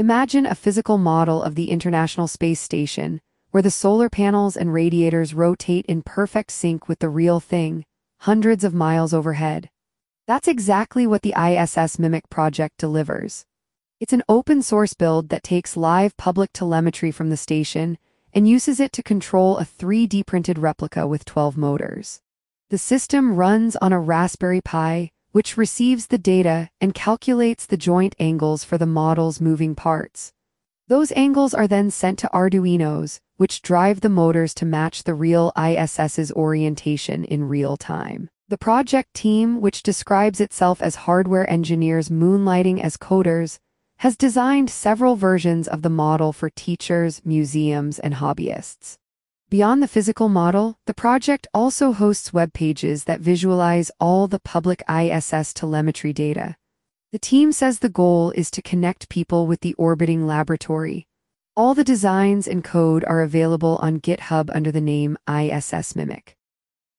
Imagine a physical model of the International Space Station, where the solar panels and radiators rotate in perfect sync with the real thing, hundreds of miles overhead. That's exactly what the ISS Mimic project delivers. It's an open-source build that takes live public telemetry from the station and uses it to control a 3D printed replica with 12 motors. The system runs on a Raspberry Pi, which receives the data and calculates the joint angles for the model's moving parts. Those angles are then sent to Arduinos, which drive the motors to match the real ISS's orientation in real time. The project team, which describes itself as hardware engineers moonlighting as coders, has designed several versions of the model for teachers, museums, and hobbyists. Beyond the physical model, the project also hosts web pages that visualize all the public ISS telemetry data. The team says the goal is to connect people with the orbiting laboratory. All the designs and code are available on GitHub under the name ISS Mimic.